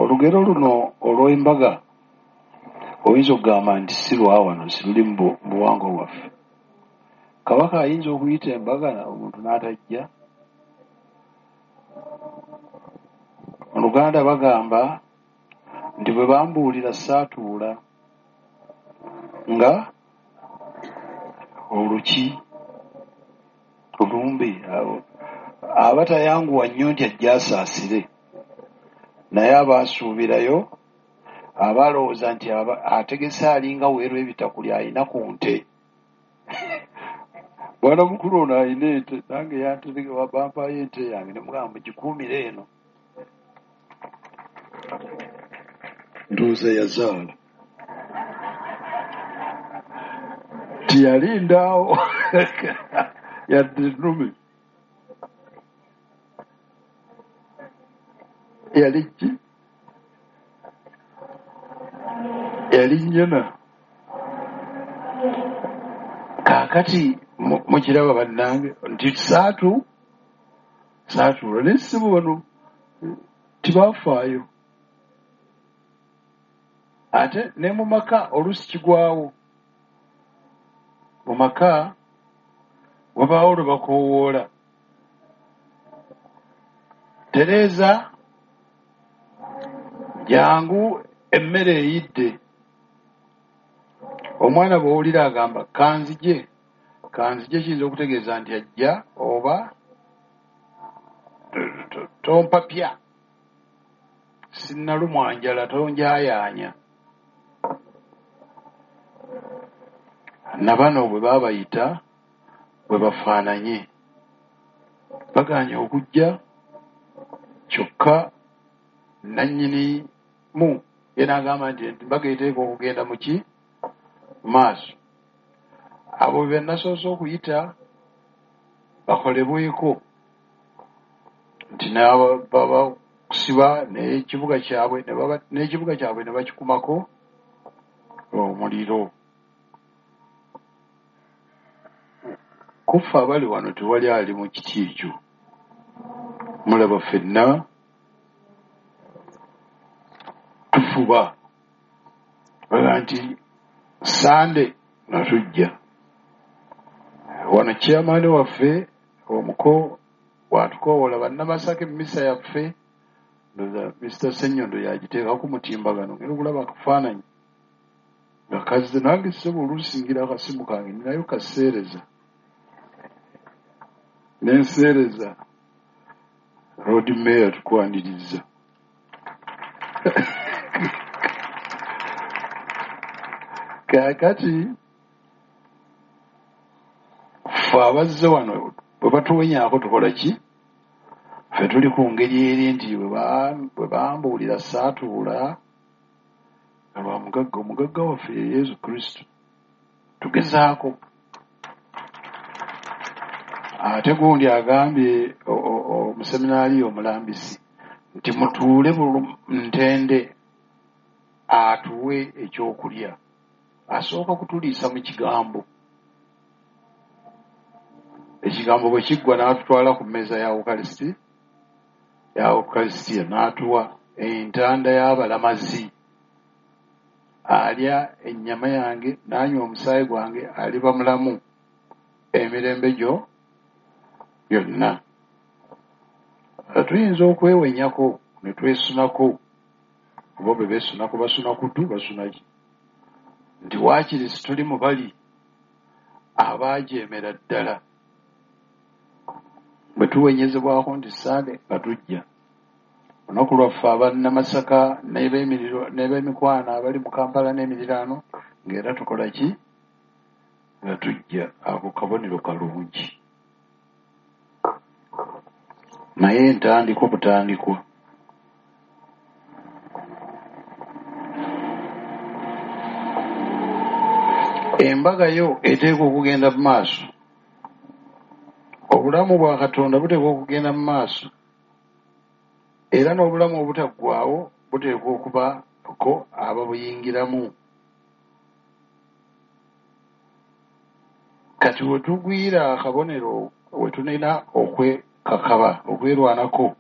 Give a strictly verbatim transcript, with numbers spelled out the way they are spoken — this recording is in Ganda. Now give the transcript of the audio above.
olugero luno olw'embaga oyinza okugamba nti si lwa wano si luli mu buwangwa bwaffe. Kabaka ayinza okuyita embaga omuntu n'atajja. Mu Luganda bagamba nti bwe bambuulira saatuula nga oluki olumbe abatayanguwa nnyo nti ajja asaasire, naye abaasuubirayo abalowooza nti ategese alinga weeru ebitakuli alina ku nte. Bwana mukulu ono alina ente, nange yantereke bampayo ente yange ne mugamba gikuumire eno. Ndowooza yazaala tiyalindaawo yadde ennume. Yali ki? Yali nnyana. Kaakati mukiraba bannange nti saatu saatuula naye sibu bano tibafaayo. Ate ne mu maka oluusi kigwawo. Mu maka wabaawo lwe bakoowoola. Tereeza jangu emmere eyidde. Omwana bw'owulira agamba kanzije kanzije kiyinza okutegeeza nti ajja oba tompapya sinnalumwa njala tonjayaanya. Nabano bwe baabayita bwe bafaananye baganye okujja kyokka nannyini mu ye n'agamba nti embaga eteeka okugenda mu ki maaso. Abo be nasoose okuyita bakolebweko nti babakusiba n'ekibuga kyabwe n'ekibuga kyabwe ne bakikumako omuliro. Kuffa abali wano tewali ali mu kiti ekyo. Mulaba ffenna tufuba baga nti Sande natujja wano chairman waffe omuko watukoowola bannamasaka emmisa yaffe ndoza Mister Senyondo yagiteeka ku mutimbagano ngera okulaba akafaananyi nga kazze nange ssebo olusingira akasimu kange ninayo kaseereza nenseereza road mayor tukwaniriza. Kaakati ffe abazze wano bwe batuwenyaako tukola ki? Ffe tuli ku ngeri eri nti bwe bambuulira saatuula nga lwa mugagga omugagga waffe ye Yesu Kristo tugezaako. Ate gundi agambye omuseminaali omulambisi nti mutuule ntende atuwe ekyokulya. Asooka kutuliisa mu kigambo. Ekigambo bwe kiggwa n'atutwala ku mmeeza ya Ukalisiti ya Ukalisitiya n'atuwa entanda y'abalamazi. Alya ennyama yange n'anywa omusaayi gwange aliba mulamu emirembe gyo byonna. Tuyinza okwewenyako ne twesunako oba bwe beesunako basuna kutu basuna ki nti waakiri situli mu bali abaajeemera ddala bwe tuwenyezebwako nti Sande nga tujja. Olunaku lwaffe abannamasaka n'eb'emikwana abali mu Kampala n'emiriraano ng'era tukola ki nga tujja. Ako kabonero kalungi naye entandikwa butandikwa. Embaga yo eteekwa okugenda mu maaso. Obulamu bwa Katonda buteekwa okugenda mu maaso era n'obulamu obutaggwaawo buteekwa okubako ababuyingiramu. Kati we tugwira akabonero we tulina okwekakaba okwerwanako